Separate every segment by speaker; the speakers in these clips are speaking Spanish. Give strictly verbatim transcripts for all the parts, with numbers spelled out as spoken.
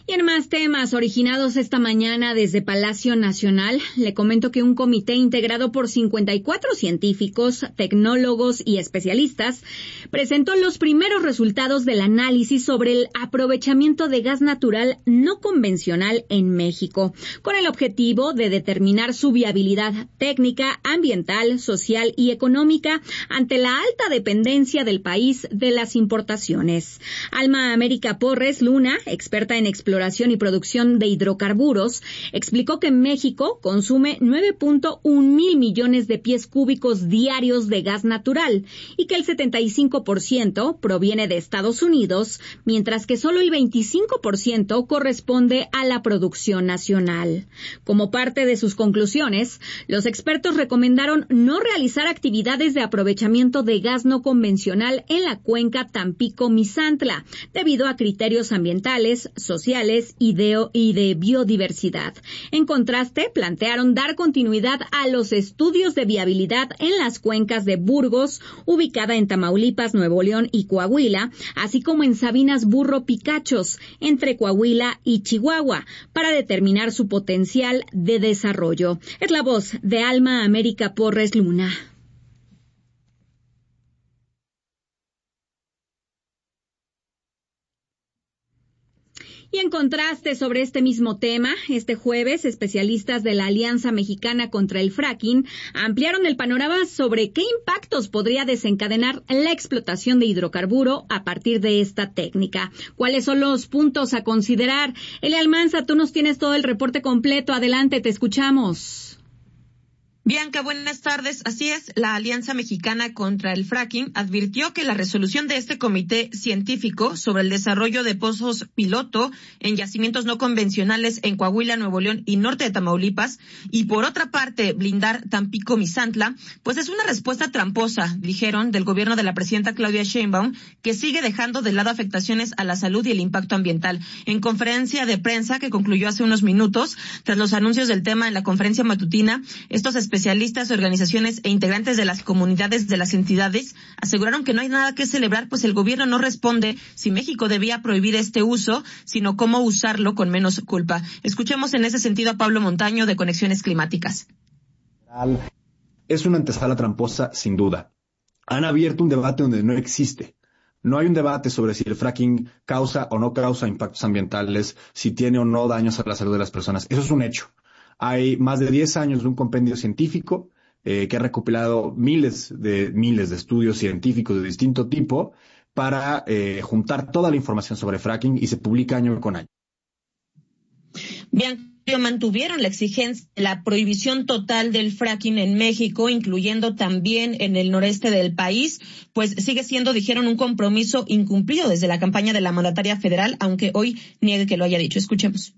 Speaker 1: Y en más temas originados esta mañana desde Palacio Nacional, le comento que un comité integrado por cincuenta y cuatro científicos, tecnólogos y especialistas presentó los primeros resultados del análisis sobre el aprovechamiento de gas natural no convencional en México, con el objetivo de determinar su viabilidad técnica, ambiental, social y económica ante la alta dependencia del país de las importaciones. Alma América Porres Luna, experta en exploración y producción de hidrocarburos, explicó que México consume nueve punto uno mil millones de pies cúbicos diarios de gas natural y que el setenta y cinco por ciento proviene de Estados Unidos, mientras que solo el veinticinco por ciento corresponde a la producción nacional. Como parte de sus conclusiones, los expertos recomendaron no realizar actividades de aprovechamiento de gas no convencional en la cuenca Tampico-Misantla, debido a criterios ambientales, sociales y de, y de biodiversidad. En contraste, plantearon dar continuidad a los estudios de viabilidad en las cuencas de Burgos, ubicada en Tamaulipas, Nuevo León y Coahuila, así como en Sabinas Burro Picachos, entre Coahuila y Chihuahua, para determinar su potencial de desarrollo. Es la voz de Alma América Porres Luna. Y en contraste sobre este mismo tema, este jueves, especialistas de la Alianza Mexicana contra el Fracking ampliaron el panorama sobre qué impactos podría desencadenar la explotación de hidrocarburo a partir de esta técnica. ¿Cuáles son los puntos a considerar? Elia Almanza, tú nos tienes todo el reporte completo. Adelante, te escuchamos.
Speaker 2: Bianca, buenas tardes. Así es, la Alianza Mexicana contra el Fracking advirtió que la resolución de este comité científico sobre el desarrollo de pozos piloto en yacimientos no convencionales en Coahuila, Nuevo León y norte de Tamaulipas, y por otra parte blindar Tampico-Misantla, pues es una respuesta tramposa, dijeron, del gobierno de la presidenta Claudia Sheinbaum, que sigue dejando de lado afectaciones a la salud y el impacto ambiental. En conferencia de prensa que concluyó hace unos minutos, tras los anuncios del tema en la conferencia matutina, estos especialistas Especialistas, organizaciones e integrantes de las comunidades de las entidades aseguraron que no hay nada que celebrar, pues el gobierno no responde si México debía prohibir este uso, sino cómo usarlo con menos culpa. Escuchemos en ese sentido a Pablo Montaño de Conexiones Climáticas.
Speaker 3: Es una antesala tramposa, sin duda. Han abierto un debate donde no existe. No hay un debate sobre si el fracking causa o no causa impactos ambientales, si tiene o no daños a la salud de las personas. Eso es un hecho. Hay más de diez años de un compendio científico eh, que ha recopilado miles de miles de estudios científicos de distinto tipo para eh, juntar toda la información sobre fracking y se publica año con año.
Speaker 2: Bien, mantuvieron la exigencia de la prohibición total del fracking en México, incluyendo también en el noreste del país, pues sigue siendo, dijeron, un compromiso incumplido desde la campaña de la mandataria federal, aunque hoy niegue que lo haya dicho. Escuchemos.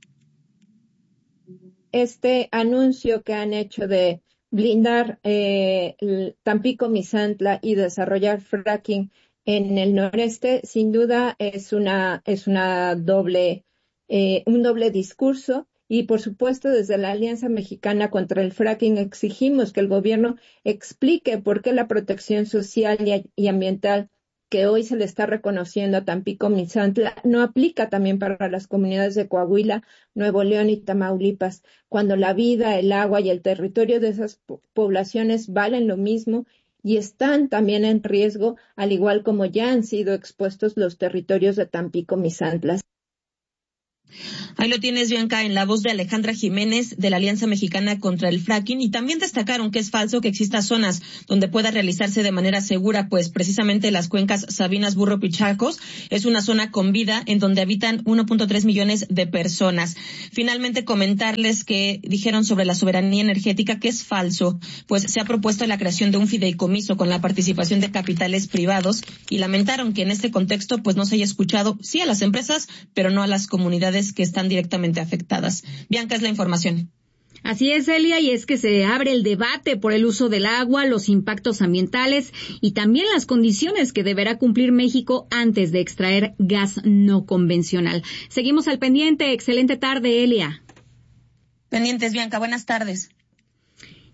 Speaker 4: Este anuncio que han hecho de blindar eh, Tampico-Misantla y desarrollar fracking en el noreste, sin duda es una es una doble eh, un doble discurso. Y por supuesto, desde la Alianza Mexicana contra el Fracking exigimos que el gobierno explique por qué la protección social y, y ambiental que hoy se le está reconociendo a Tampico-Misantla no aplica también para las comunidades de Coahuila, Nuevo León y Tamaulipas, cuando la vida, el agua y el territorio de esas po- poblaciones valen lo mismo y están también en riesgo, al igual como ya han sido expuestos los territorios de Tampico-Misantla.
Speaker 2: Ahí lo tienes, Bianca, en la voz de Alejandra Jiménez de la Alianza Mexicana contra el Fracking, y también destacaron que es falso que exista zonas donde pueda realizarse de manera segura, pues precisamente las cuencas Sabinas Burro Pichacos es una zona con vida en donde habitan uno punto tres millones de personas. Finalmente, comentarles que dijeron sobre la soberanía energética que es falso, pues se ha propuesto la creación de un fideicomiso con la participación de capitales privados y lamentaron que en este contexto pues no se haya escuchado sí a las empresas, pero no a las comunidades que están directamente afectadas. Bianca, es la información.
Speaker 1: Así es, Elia, y es que se abre el debate por el uso del agua, los impactos ambientales y también las condiciones que deberá cumplir México antes de extraer gas no convencional. Seguimos al pendiente. Excelente tarde, Elia.
Speaker 2: Pendientes, Bianca. Buenas tardes.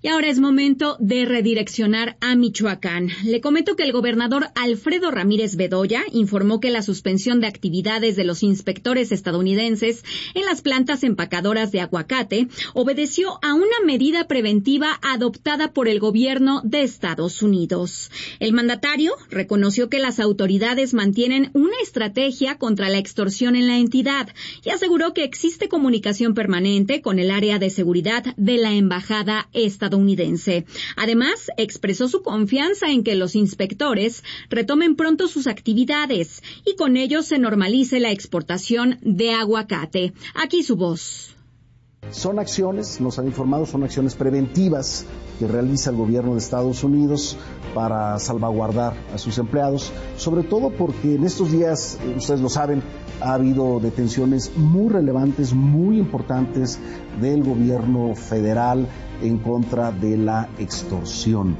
Speaker 1: Y ahora es momento de redireccionar a Michoacán. Le comento que el gobernador Alfredo Ramírez Bedoya informó que la suspensión de actividades de los inspectores estadounidenses en las plantas empacadoras de aguacate obedeció a una medida preventiva adoptada por el gobierno de Estados Unidos. El mandatario reconoció que las autoridades mantienen una estrategia contra la extorsión en la entidad y aseguró que existe comunicación permanente con el área de seguridad de la embajada estadounidense. Además, expresó su confianza en que los inspectores retomen pronto sus actividades y con ello se normalice la exportación de aguacate. Aquí su voz.
Speaker 5: Son acciones, nos han informado, son acciones preventivas que realiza el gobierno de Estados Unidos para salvaguardar a sus empleados, sobre todo porque en estos días, ustedes lo saben, ha habido detenciones muy relevantes, muy importantes del gobierno federal en contra de la extorsión.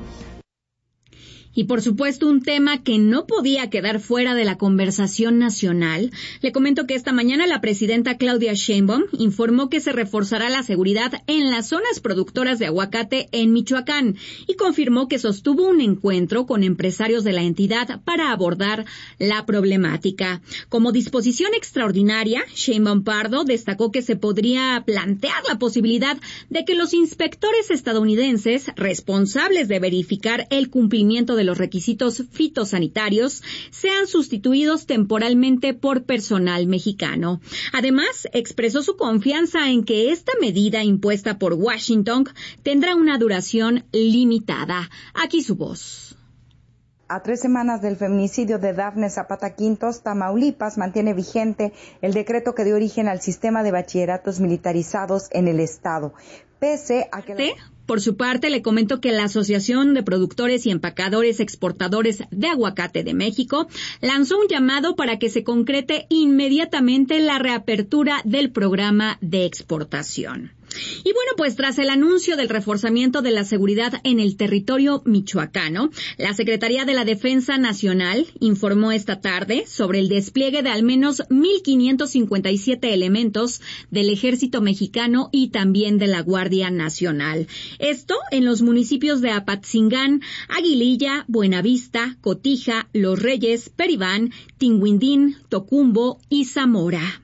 Speaker 1: Y por supuesto un tema que no podía quedar fuera de la conversación nacional. Le comento que esta mañana la presidenta Claudia Sheinbaum informó que se reforzará la seguridad en las zonas productoras de aguacate en Michoacán y confirmó que sostuvo un encuentro con empresarios de la entidad para abordar la problemática. Como disposición extraordinaria, Sheinbaum Pardo destacó que se podría plantear la posibilidad de que los inspectores estadounidenses responsables de verificar el cumplimiento de de los requisitos fitosanitarios sean sustituidos temporalmente por personal mexicano. Además, expresó su confianza en que esta medida impuesta por Washington tendrá una duración limitada. Aquí su voz.
Speaker 6: A tres semanas del feminicidio de Dafne Zapata Quintos, Tamaulipas mantiene vigente el decreto que dio origen al sistema de bachilleratos militarizados en el estado. Pese a que... La...
Speaker 1: Por su parte, le comento que la Asociación de Productores y Empacadores Exportadores de Aguacate de México lanzó un llamado para que se concrete inmediatamente la reapertura del programa de exportación. Y bueno, pues tras el anuncio del reforzamiento de la seguridad en el territorio michoacano, la Secretaría de la Defensa Nacional informó esta tarde sobre el despliegue de al menos mil quinientos cincuenta y siete elementos del Ejército Mexicano y también de la Guardia Nacional. Esto en los municipios de Apatzingán, Aguililla, Buenavista, Cotija, Los Reyes, Peribán, Tinguindín, Tocumbo y Zamora.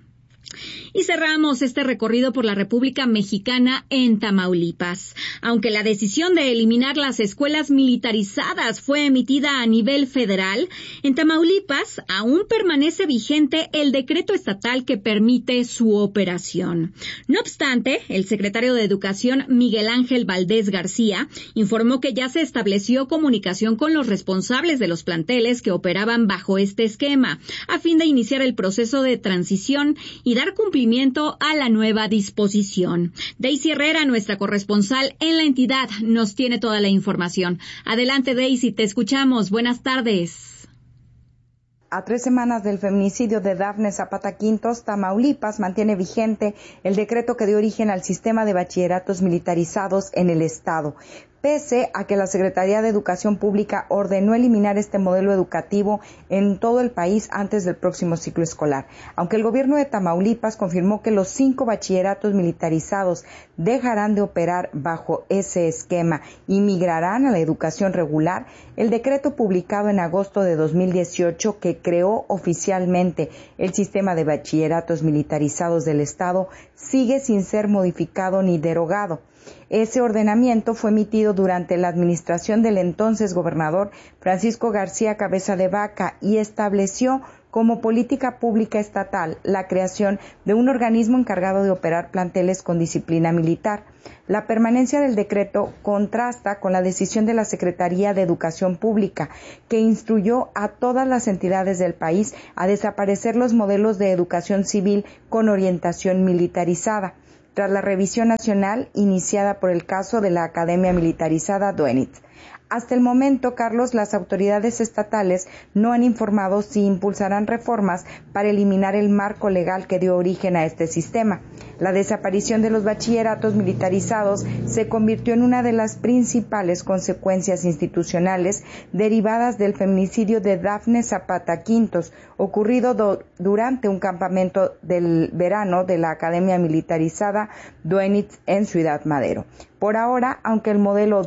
Speaker 1: Y cerramos este recorrido por la República Mexicana en Tamaulipas. Aunque la decisión de eliminar las escuelas militarizadas fue emitida a nivel federal, en Tamaulipas aún permanece vigente el decreto estatal que permite su operación. No obstante, el secretario de Educación, Miguel Ángel Valdés García, informó que ya se estableció comunicación con los responsables de los planteles que operaban bajo este esquema, a fin de iniciar el proceso de transición y dar cumplimiento a la nueva disposición. Daisy Herrera, nuestra corresponsal en la entidad, nos tiene toda la información. Adelante, Daisy, te escuchamos. Buenas tardes.
Speaker 6: A tres semanas del feminicidio de Dafne Zapata Quintos, Tamaulipas mantiene vigente el decreto que dio origen al sistema de bachilleratos militarizados en el estado. Pese a que la Secretaría de Educación Pública ordenó eliminar este modelo educativo en todo el país antes del próximo ciclo escolar. Aunque el gobierno de Tamaulipas confirmó que los cinco bachilleratos militarizados dejarán de operar bajo ese esquema y migrarán a la educación regular, el decreto publicado en agosto de dos mil dieciocho que creó oficialmente el sistema de bachilleratos militarizados del Estado sigue sin ser modificado ni derogado. Ese ordenamiento fue emitido durante la administración del entonces gobernador Francisco García Cabeza de Vaca y estableció como política pública estatal la creación de un organismo encargado de operar planteles con disciplina militar. La permanencia del decreto contrasta con la decisión de la Secretaría de Educación Pública, que instruyó a todas las entidades del país a desaparecer los modelos de educación civil con orientación militarizada, tras la revisión nacional iniciada por el caso de la Academia Militarizada Duenitz. Hasta el momento, Carlos, las autoridades estatales no han informado si impulsarán reformas para eliminar el marco legal que dio origen a este sistema. La desaparición de los bachilleratos militarizados se convirtió en una de las principales consecuencias institucionales derivadas del feminicidio de Dafne Zapata Quintos, ocurrido do- durante un campamento del verano de la Academia Militarizada Duenitz en Ciudad Madero. Por ahora, aunque el modelo